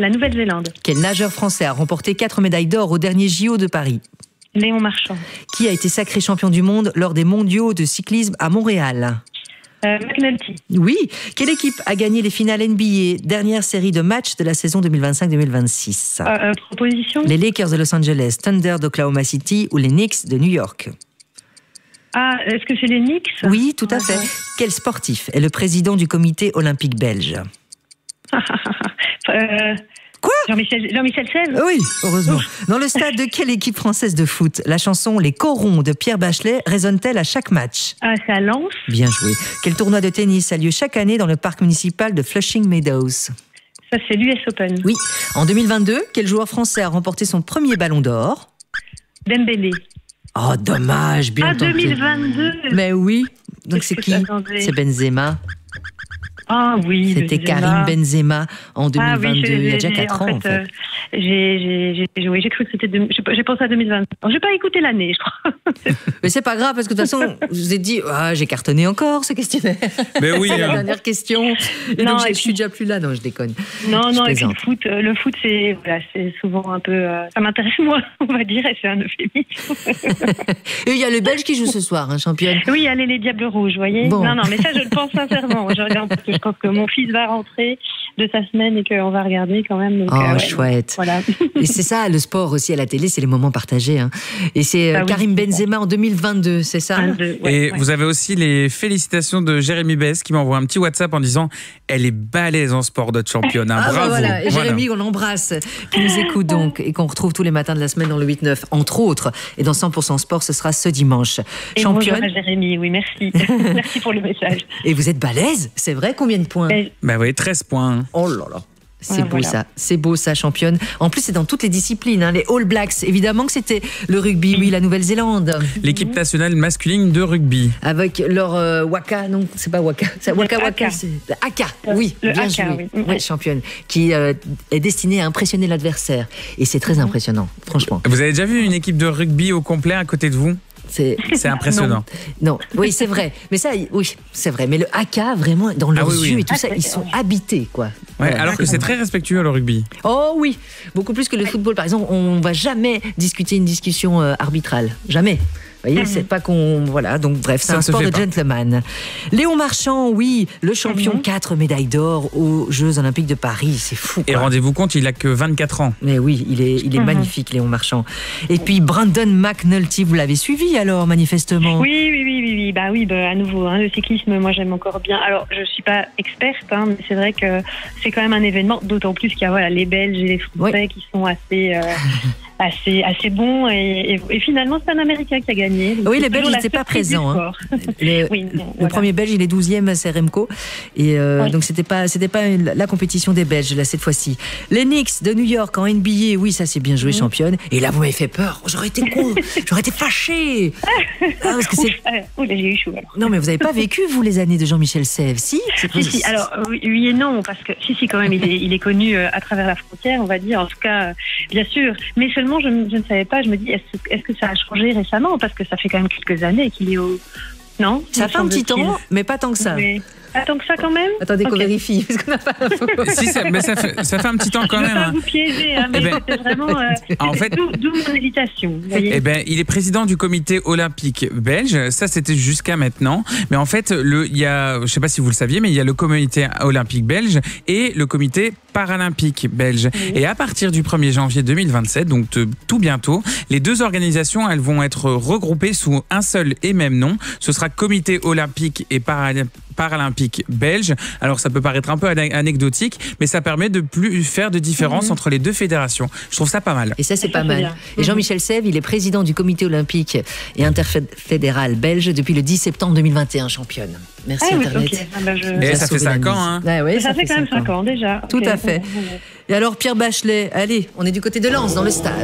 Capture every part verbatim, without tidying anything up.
la Nouvelle-Zélande. Quel nageur français a remporté quatre médailles d'or au dernier J O de Paris? Léon Marchand. Qui a été sacré champion du monde lors des mondiaux de cyclisme à Montréal? Euh, McNulty. Oui. Quelle équipe a gagné les finales N B A, dernière série de matchs de la saison deux mille vingt-cinq deux mille vingt-six? Euh, euh, proposition. Les Lakers de Los Angeles, Thunder d'Oklahoma City ou les Knicks de New York? Ah, est-ce que c'est les Knicks? Oui, tout à fait. Quel sportif est le président du comité olympique belge? euh, Quoi? Jean-Michel, Jean-Michel Sèvres? Oui, heureusement. Dans le stade de quelle équipe française de foot la chanson Les Corons de Pierre Bachelet résonne-t-elle à chaque match? Ah, c'est à Lens. Bien joué. Quel tournoi de tennis a lieu chaque année dans le parc municipal de Flushing Meadows? Ça, c'est l'U S Open. Oui. En deux mille vingt-deux, quel joueur français a remporté son premier ballon d'or? Dembélé. Oh, dommage, bien Ah, tenté. deux mille vingt-deux. Mais oui. Donc c'est qui? Attendez. C'est Benzema. Ah oui. C'était Benzema. Karim Benzema en deux mille vingt-deux, ah, oui, il y a déjà j'ai- quatre en ans en fait. fait. Euh, j'ai, j'ai, j'ai, oui, j'ai cru que c'était. deux- J'ai, j'ai pensé à deux mille vingt. Alors, j'ai pas écouté l'année, je crois. Mais c'est pas grave parce que de toute façon, je vous ai dit, ah, j'ai cartonné encore ce questionnaire. Mais oui. C'est la hein. dernière question. Et Non, donc, je, et je puis- suis déjà plus là. Non, je déconne. Non, Je non, et puis plaisante. le foot, euh, le foot, c'est, voilà, c'est souvent un peu. euh, ça m'intéresse moins, on va dire, et c'est un euphémisme. Et il y a les Belges qui jouent ce soir, hein, championne. Oui, allez, les Diables Rouges, vous voyez. Bon. Non, non, mais ça, je le pense sincèrement. Je regarde parce que je pense que mon fils va rentrer de sa semaine et qu'on va regarder quand même. Donc, Oh, euh, ouais, chouette. Voilà. Et c'est ça, le sport aussi à la télé, c'est les moments partagés. Hein. Et c'est euh, Ah oui, Karim c'est ça. Benzema en deux mille vingt-deux, c'est ça? Un, deux, ouais, Et ouais. vous avez aussi les félicitations de Jérémy Bess qui m'envoie un petit WhatsApp en disant elle est balèze en sport, notre championne. hein. Ah bah Bravo. voilà, et Voilà. Jérémy, on l'embrasse, qui nous écoute donc et qu'on retrouve tous les matins de la semaine dans le huit neuf, entre autres. Et dans cent pour cent Sport, ce sera ce dimanche. Et bonjour Championne, à Jérémy, oui, merci. Merci pour le message. et vous êtes balèze, c'est vrai? Combien de points? Et- Bah oui, treize points. hein. Oh là là. C'est Ah, beau voilà. ça, c'est beau ça, championne. En plus, c'est dans toutes les disciplines. Hein. Les All Blacks, évidemment que c'était le rugby, oui, la Nouvelle-Zélande. L'équipe nationale masculine de rugby. Avec leur euh, Waka, non, c'est pas Waka, c'est Waka Le Waka, haka. c'est Aka, oui, Le bien haka, joué. oui. Ouais, championne, qui euh, est destinée à impressionner l'adversaire. Et c'est très impressionnant, franchement. Vous avez déjà vu une équipe de rugby au complet à côté de vous? C'est C'est impressionnant. non, oui, c'est vrai. Mais ça, oui, c'est vrai. Mais le haka, vraiment, dans leurs Ah oui, oui. yeux et tout Ah, ça, c'est- ils sont habités, quoi. Ouais, Voilà. alors que c'est très respectueux le rugby. Oh oui, beaucoup plus que le football. Par exemple, on va jamais discuter une discussion euh, arbitrale. Jamais. Vous voyez, c'est pas qu'on... Voilà, donc bref, c'est Ça un ne se sport fait de pas. gentleman. Léon Marchand, oui, le champion, quatre médailles d'or aux Jeux Olympiques de Paris. C'est fou, Et quoi. rendez-vous compte, il a que vingt-quatre ans. Mais oui, il est, il est magnifique, Léon Marchand. Et puis, Brandon McNulty, vous l'avez suivi alors, manifestement? Oui, oui, oui, oui, oui. Bah oui, bah, à nouveau, hein, le cyclisme, moi j'aime encore bien. Alors, je suis pas experte, hein, mais c'est vrai que c'est quand même un événement, d'autant plus qu'il y a voilà, les Belges et les Français qui sont assez, euh, assez, assez bons. Et, et, et finalement, c'est un Américain qui a gagné. Donc, Oui, c'est les Belges toujours la n'étaient pas surprise du présents. Hein. sport. Le, Oui, non, le voilà. premier Belge, il est douzième à C R M C O. Et euh, Oui. donc, c'était pas, c'était pas une- la compétition des Belges, là, cette fois-ci. Les Knicks de New York en N B A, oui, ça, c'est bien joué, championne. Et là, vous m'avez fait peur. J'aurais été con. J'aurais été fâché. Ah, parce que c'est... Euh, oh, là, j'ai eu chaud alors. Non, mais vous n'avez pas vécu, vous, les années de Jean-Michel Sèvres, si? C'est- Si, si, alors oui, oui et non, parce que si, si, quand même, il est, il est connu euh, à travers la frontière, on va dire, en tout cas, euh, bien sûr. Mais seulement, je, ne- je ne savais pas, je me dis, est-ce, est-ce que ça a changé récemment? Parce que ça fait quand même quelques années qu'il est au. Non? Ça me fait un petit semble-t-il. temps, mais pas tant que ça. Mais... Attends que ça quand même. Attendez qu'on Ok. vérifie, parce qu'on n'a pas l'info. Si, ça, mais ça fait, ça fait un petit temps quand Je ne même. veux pas hein. vous piéger, hein, mais Eh ben, c'était vraiment. euh, en fait- d'où, d'où mon hésitation. Vous voyez. Eh ben, il est président du comité olympique belge. Ça, c'était jusqu'à maintenant. Mais en fait, le, il y a, je sais pas si vous le saviez, mais il y a le comité olympique belge et le comité paralympique belge. Et à partir du premier janvier deux mille vingt-sept, donc de- tout bientôt, les deux organisations, elles vont être regroupées sous un seul et même nom. Ce sera comité olympique et Paralympique paralympique belge. Alors ça peut paraître un peu ane- anecdotique, mais ça permet de plus faire de différence Mhm. entre les deux fédérations. Je trouve ça pas mal. Et ça, c'est Ça, pas c'est mal. bien. Et Jean-Michel Sèvres, il est président du comité olympique et interfédéral belge depuis le dix septembre deux mille vingt et un, championne. Merci Ah oui, Internet. ok. Ah bah, je- Nous a Et ça sauvé fait la cinq ans, mise. hein. Ouais, ouais, ça, fait quand même cinq ans déjà. Tout Ok. à fait. Et alors, Pierre Bachelet, allez, on est du côté de Lens, dans le stade.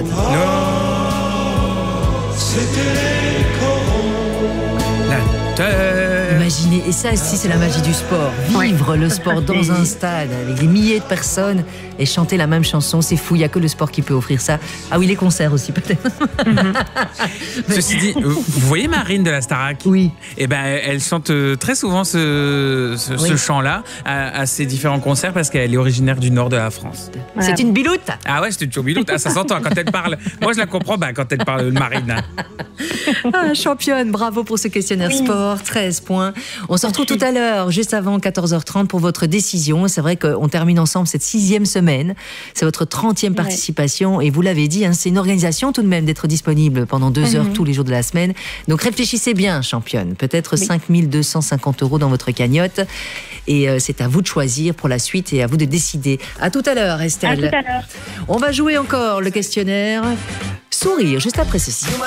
La terre Imaginez, et ça aussi c'est la magie du sport, vivre ouais. le sport dans un stade avec des milliers de personnes et chanter la même chanson, c'est fou, il n'y a que le sport qui peut offrir ça. Ah oui, les concerts aussi peut-être. Mm-hmm. Ceci dit, vous voyez Marine de la Starac? Oui. Eh ben, elle chante très souvent ce, ce, oui. ce chant-là à, à ses différents concerts parce qu'elle est originaire du nord de la France. Voilà. C'est une biloute. Ah ouais, c'est une biloute. Ah, ça s'entend quand elle parle. Moi, je la comprends bah, quand elle parle de Marine. Ah, championne, bravo pour ce questionnaire oui. sport, treize points. On se retrouve tout à l'heure, juste avant quatorze heures trente pour votre décision. C'est vrai qu'on termine ensemble cette sixième semaine. C'est votre trentième ouais. participation et vous l'avez dit, hein, c'est une organisation tout de même d'être disponible pendant deux heures mm-hmm. tous les jours de la semaine. Donc réfléchissez bien, championne. Peut-être oui. cinq mille deux cent cinquante euros dans votre cagnotte. Et euh, c'est à vous de choisir pour la suite et à vous de décider. À tout à l'heure, Estelle. À tout à l'heure. On va jouer encore le questionnaire Sourire juste après ceci.